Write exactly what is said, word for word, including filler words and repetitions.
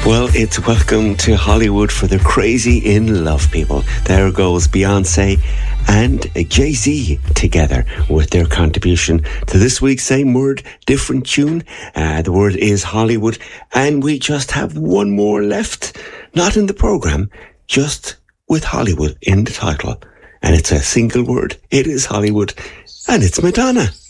Well, it's Welcome to Hollywood for the crazy in love people. There goes Beyonce and Jay-Z together with their contribution to this week's Same Word, Different Tune. Uh, the word is Hollywood, and we just have one more left. Not in the programme, just with Hollywood in the title. And it's a single word. It is Hollywood, and it's Madonna.